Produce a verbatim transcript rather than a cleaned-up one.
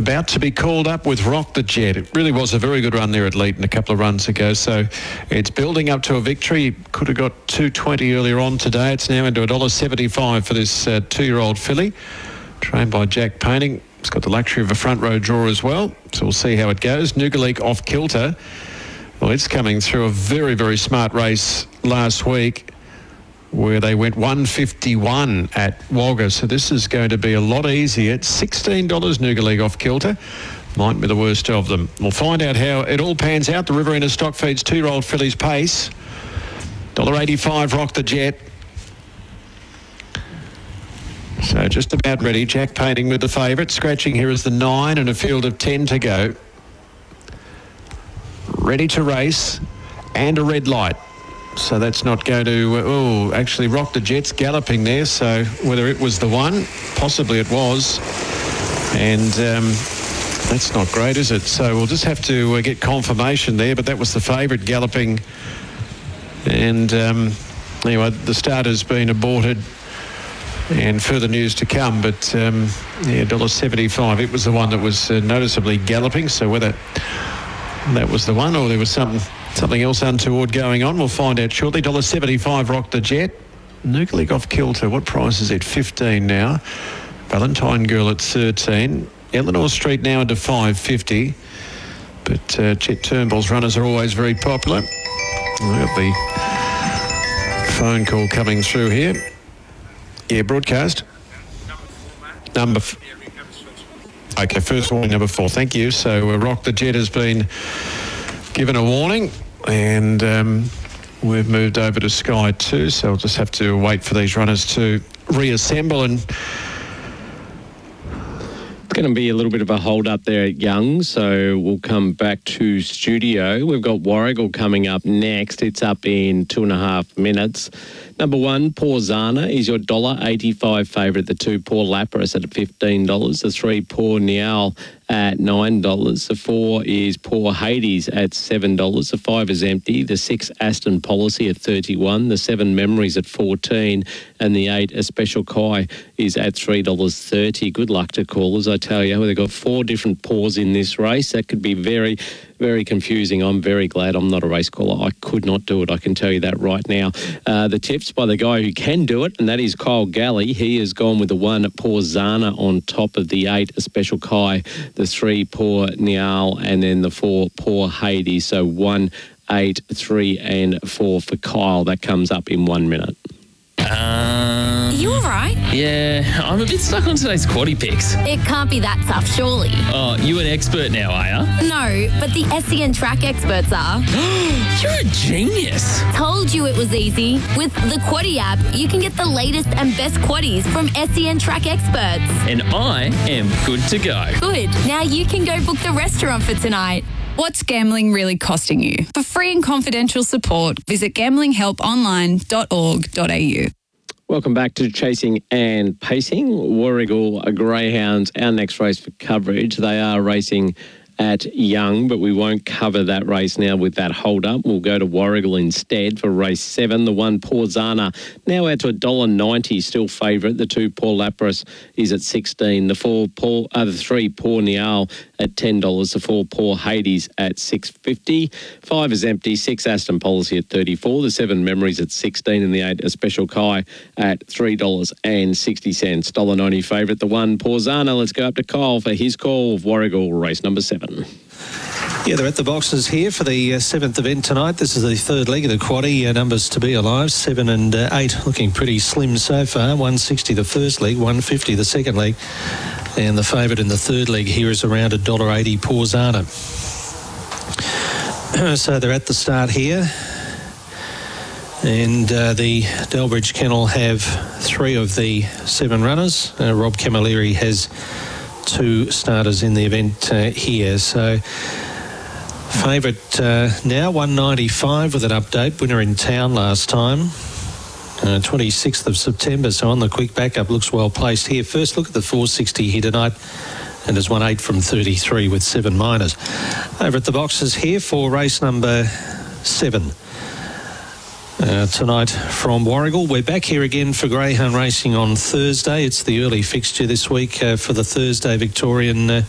about to be called up with Rock the Jet. It really was a very good run there at Leeton a couple of runs ago, so it's building up to a victory. Could have got two twenty earlier on today. It's now into one dollar seventy-five for this uh, two-year-old filly, trained by Jack Painting. It's got the luxury of a front row draw as well, so we'll see how it goes. Nugaleek Off Kilter. Well, it's coming through a very, very smart race last week where they went one fifty-one at Wagga. So this is going to be a lot easier. It's sixteen dollars Nugaleek Off Kilter. Might be the worst of them. We'll find out how it all pans out. The Riverina Stock Feeds two-year-old fillies pace. one dollar eighty-five Rock the Jet. So just about ready. Jack Painting with the favourite. Scratching here is the nine and a field of ten to go. Ready to race and a red light. So that's not going to... Uh, oh, actually, Rock the Jet's galloping there. So whether it was the one, possibly it was. And um, that's not great, is it? So we'll just have to uh, get confirmation there. But that was the favourite galloping. And um, anyway, the start has been aborted. And further news to come. But um, yeah, one dollar seventy-five. It was the one that was uh, noticeably galloping. So whether that was the one or there was something... Something else untoward going on. We'll find out shortly. one dollar seventy-five Rock the Jet. Nugaleek Off Kilter. What price is it? fifteen now. Valentine Girl at thirteen. Eleanor Street now into five fifty. But uh, Chet Turnbull's runners are always very popular. We've got the phone call coming through here. Yeah, broadcast. Number f- Okay, first warning, number four. Thank you. So uh, Rock the Jet has been given a warning, and um, we've moved over to Sky two, so we'll just have to wait for these runners to reassemble. And it's going to be a little bit of a hold up there at Young, so we'll come back to studio. We've got Warragul coming up next. It's up in two and a half minutes. Number one, Poor Zana is your one dollar eighty-five favourite. The two, Poor Lapras at fifteen dollars. The three, Poor Niall at nine dollars. The four is Poor Hades at seven dollars. The five is Empty. The six, Aston Policy at thirty-one. The seven, Memories at fourteen. And the eight, A Special Kai is at three dollars thirty. Good luck to callers, I tell you. They've got four different paws in this race. That could be very, very confusing. I'm very glad I'm not a race caller. I could not do it. I can tell you that right now. Uh, the tips by the guy who can do it, and that is Kyle Galley. He has gone with the one, Poor Zana, on top of the eight, A Special Kai, the three, Poor Niall, and then the four, Poor Hades. So one, eight, three, and four for Kyle. That comes up in one minute. Um, Are you all right? Yeah, I'm a bit stuck on today's quaddie picks. It can't be that tough, surely. Oh, you an expert now, are ya? No, but the S E N track experts are. You're a genius. Told you it was easy. With the Quaddie app, you can get the latest and best quaddies from S E N track experts. And I am good to go. Good. Now you can go book the restaurant for tonight. What's gambling really costing you? For free and confidential support, visit gambling help online dot org dot a u. Welcome back to Chasing and Pacing. Warragul Greyhounds, our next race for coverage. They are racing at Young, but we won't cover that race now with that hold-up. We'll go to Warragul instead for race seven. The one, Poor Zana, now out to one dollar ninety, still favourite. The two, Poor Lapras, is at sixteen. The four, Poor, uh, the three, Poor Niall at ten dollars. The four, Poor Hades at six fifty. Five is Empty. Six, Aston Policy at thirty-four. The seven, Memories at sixteen. And the eight, A Special Kai at three dollars sixty. one dollar ninety favourite. The one, Poor Zana. Let's go up to Kyle for his call of Warragul race number seven. Yeah, they're at the boxes here for the uh, seventh event tonight. This is the third leg of the quaddie. Uh, numbers to be alive, seven and uh, eight, looking pretty slim so far. one sixty the first leg, one fifty the second leg. And the favourite in the third leg here is around one dollar eighty, Poor Zana. So they're at the start here. And uh, the Delbridge Kennel have three of the seven runners. Uh, Rob Camilleri has two starters in the event uh, here. So favourite uh, now, one ninety-five with an update. Winner in town last time. Uh, twenty-sixth of September, so on the quick backup, looks well placed here. First look at the four sixty here tonight, and has won eight from thirty-three with seven minors. Over at the boxes here for race number seven. Uh, tonight from Warragul. We're back here again for greyhound racing on Thursday. It's the early fixture this week uh, for the Thursday Victorian uh,